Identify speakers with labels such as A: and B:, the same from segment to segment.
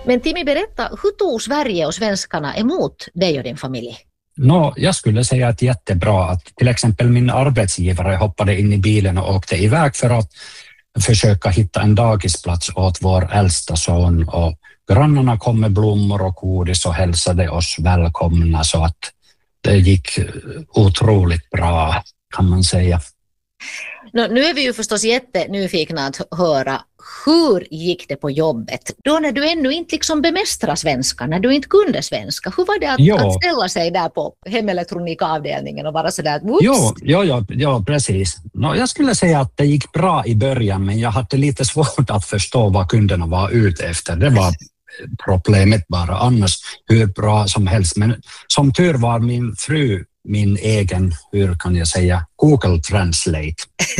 A: Men Timmy, berätta, hur tog Sverige och svenskarna emot dig och din familj?
B: Jag skulle säga att jättebra. Att till exempel min arbetsgivare hoppade in i bilen och åkte iväg för att försöka hitta en dagisplats åt vår äldsta son. Och grannarna kom med blommor och godis och hälsade oss välkomna, så att det gick otroligt bra, kan man säga.
A: Nu är vi ju förstås jättenyfikna att höra, hur gick det på jobbet? Då när du ännu inte liksom bemästrade svenska, när du inte kunde svenska, hur var det att ställa sig där på hemelektronikavdelningen och vara sådär?
B: Ja, precis. Jag skulle säga att det gick bra i början, men jag hade lite svårt att förstå vad kunderna var ute efter. Det var problemet bara, annars hur bra som helst. Men som tur var min fru min egen, hur kan jag säga, Google Translate.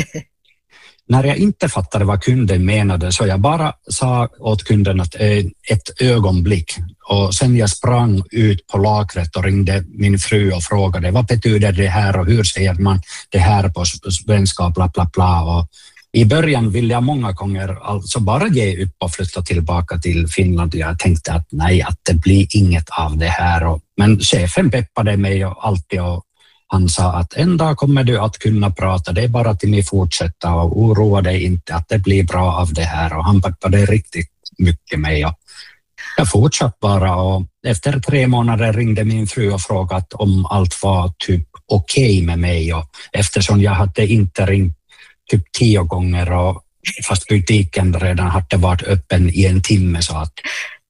B: När jag inte fattade vad kunden menade, så jag bara sa åt kunden att ett ögonblick, och sen jag sprang ut på lagret och ringde min fru och frågade vad betyder det här och hur säger man det här på svenska och bla bla bla. Och i början ville jag många gånger alltså bara ge upp och flytta tillbaka till Finland. Jag tänkte att nej, att det blir inget av det här. Men chefen peppade mig och alltid, och han sa att en dag kommer du att kunna prata, det är bara till ni fortsätta och oroa dig inte att det blir bra av det här. Och han peppade riktigt mycket mig och jag fortsatte bara, och efter 3 månader ringde min fru och frågade om allt var typ okej med mig, och eftersom jag hade inte ringt typ 10 gånger och fast butiken redan hade varit öppen i 1 timme, så att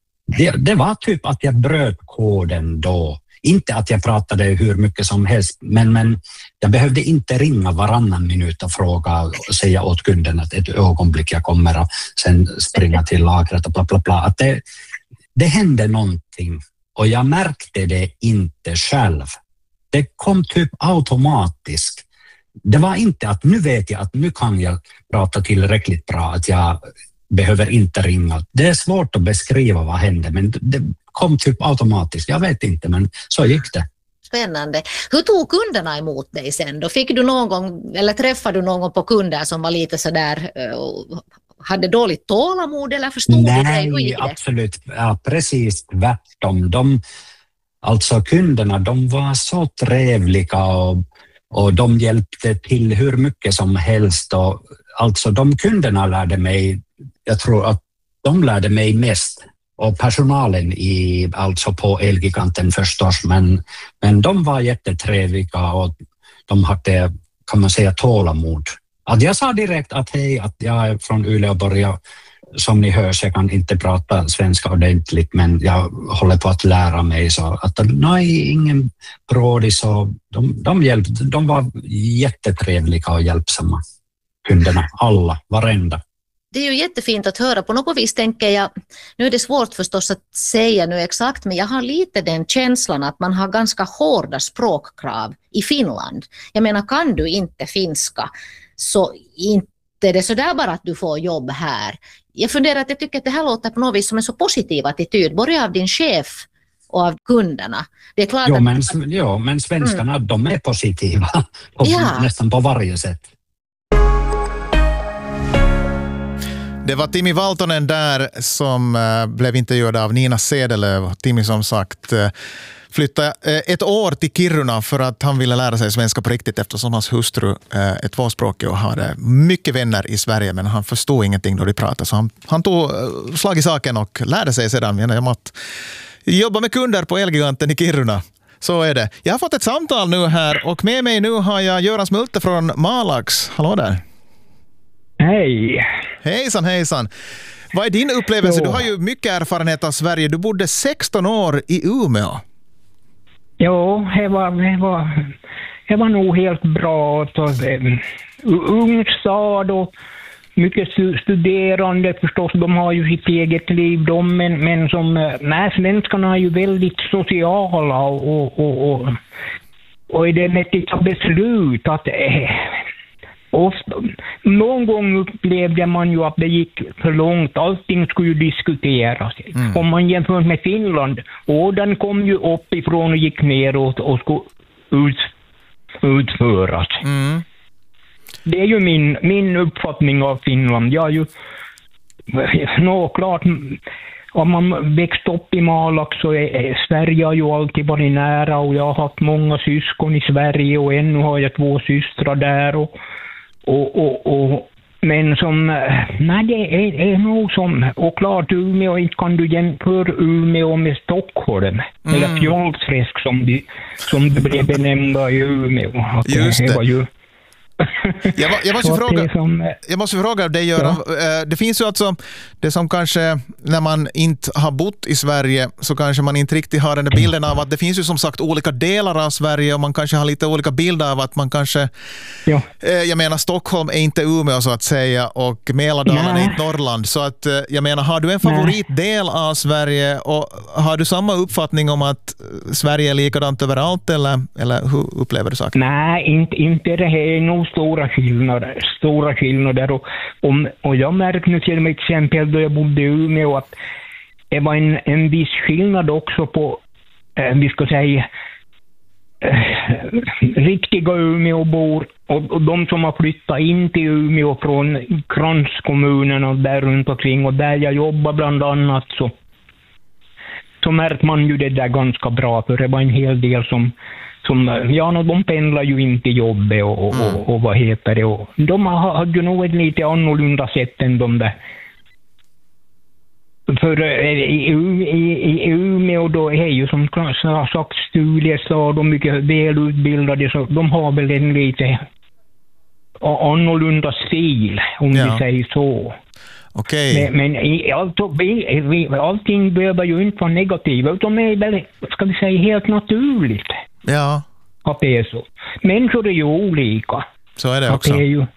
B: det var typ att jag bröt koden då. Inte att jag pratade hur mycket som helst, men jag behövde inte ringa varannan minut och fråga och säga åt kunden att ett ögonblick jag kommer och sen springa till lagret och bla bla bla. Att det hände någonting och jag märkte det inte själv. Det kom typ automatiskt. Det var inte att nu vet jag att nu kan jag prata tillräckligt bra att jag behöver inte ringa. Det är svårt att beskriva vad hände, men det kom typ automatiskt. Jag vet inte, men så gick det.
A: Spännande. Hur tog kunderna emot dig sen då? Fick du någon gång, eller träffade du någon på kunder som var lite sådär, hade dåligt tålamod eller förstod dig?
B: Nej, absolut. Ja, precis tvärtom. Alltså kunderna, de var så trevliga och de hjälpte till hur mycket som helst. Och alltså de kunderna lärde mig, jag tror att de lärde mig mest. Och personalen alltså på Elgiganten förstås, men de var jättetrevliga och de hade, kan man säga, tålamod. Att jag sa direkt att hej, att jag är från Uleåborg, som ni hör så jag kan inte prata svenska ordentligt, men jag håller på att lära mig, så att nej, ingen brådis, och de hjälpte, de var jättetrevliga och hjälpsamma, kunderna, alla, varenda.
A: Det är ju jättefint att höra. På något vis tänker jag, nu är det svårt förstås att säga nu exakt, men jag har lite den känslan att man har ganska hårda språkkrav i Finland. Jag menar, kan du inte finska så inte är det sådär bara att du får jobb här. Jag funderar att jag tycker att det här låter på något vis som en så positiv attityd, både av din chef och av kunderna. Det är klart
B: men svenskarna, de är positiva nästan på varje sätt.
C: Det var Timmy Valtonen där som blev intervjuad av Nina Sedelöv. Timmy, som sagt, flyttade 1 år till Kiruna för att han ville lära sig svenska på riktigt, eftersom hans hustru är tvåspråkig och hade mycket vänner i Sverige, men han förstod ingenting då de pratade. Så han tog slag i saken och lärde sig sedan genom att jobba med kunder på Elgiganten i Kiruna. Så är det. Jag har fått ett samtal nu här och med mig nu har jag Göran Smulte från Malax. Hallå där.
D: Hej.
C: Hejsan. Vad är din upplevelse? Du har ju mycket erfarenhet av Sverige. Du bodde 16 år i Umeå.
D: Jo, det var nog helt bra. Ung stad och mycket studerande förstås. De har ju sitt eget liv. Men svenskarna är ju väldigt sociala och i det nettiga beslut att ofta, någon gång upplevde man ju att det gick för långt. Allting skulle ju diskuteras. Om man jämför med Finland, och den kom ju uppifrån och gick neråt och skulle utföras. Det är ju min uppfattning av Finland. Jag är ju klart om man växt upp i Malax så är Sverige har ju alltid varit nära och jag har haft många syskon i Sverige och ännu har jag 2 systrar där men som, nej det är nog som, och klart Umeå, inte kan du jämföra Umeå med Stockholm, eller Fjollträsk som det blev benämnda i Umeå.
C: Just det.
D: Var ju
C: Jag måste fråga dig, Göran. Ja. Det finns ju alltså det som kanske när man inte har bott i Sverige så kanske man inte riktigt har den där bilden av att det finns ju som sagt olika delar av Sverige och man kanske har lite olika bilder av att man kanske jag menar Stockholm är inte Umeå så att säga och Mälardalen är inte Norrland så att jag menar har du en favoritdel av Sverige och har du samma uppfattning om att Sverige är likadant överallt eller hur upplever du saken?
D: Nej, inte det här är nog stora skillnader och jag märkte nu till exempel då jag bodde i Umeå att det var en viss skillnad också på vi ska säga riktiga Umeåbor och de som har flyttat in till Umeå från kranskommunerna och där runt omkring och där jag jobbar bland annat så märker man ju det där ganska bra för det var en hel del som de pendlar ju inte i jobbet och vad heter det och de hade ju nog ett lite annorlunda sätt än de där. För i Umeå då är ju som sagt studiestad och mycket välutbildade så de har väl en lite annorlunda stil om vi säger så.
C: Okay.
D: Men allting behöver ju inte vara negativt utan det är väl, ska vi säga, helt naturligt.
C: Ja.
D: Att det är så. Människor är ju olika.
C: Så är det också.
D: Det är ju,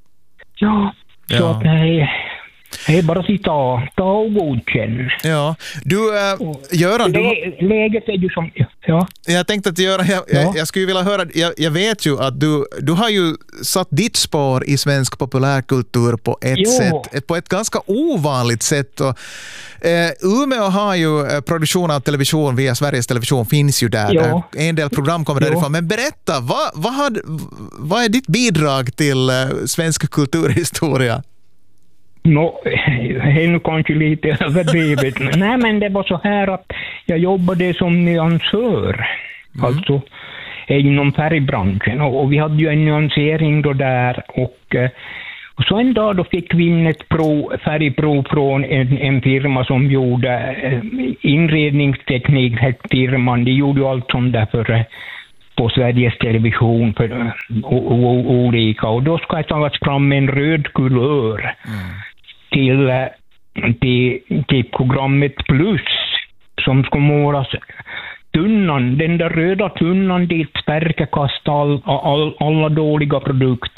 D: så att det är bara att ta och godkänna.
C: Ja. Du, Göran...
D: Läget är ju som... Ja.
C: Jag tänkte att jag skulle vilja höra... Jag vet ju att du har ju satt ditt spår i svensk populärkultur på ett sätt. På ett ganska ovanligt sätt. Och, Umeå har ju produktion av television via Sveriges Television finns ju där. Ja. En del program kommer därifrån. Men berätta, vad är ditt bidrag till svensk kulturhistoria?
D: Det är nog kanske lite överdrivet. Nej, men det var så här att jag jobbade som nyansör. Alltså inom färgbranschen. Och vi hade ju en nyansering då där. Och så en dag då fick vi in ett färgprov från en firma som gjorde inredningsteknik. Firman, de gjorde ju allt som därför på Sveriges Television för olika. Och då ska jag ta fram en röd kulör till programmet Plus som ska målas tunnan, den där röda tunnan dit Sverker kastar alla dåliga produkter.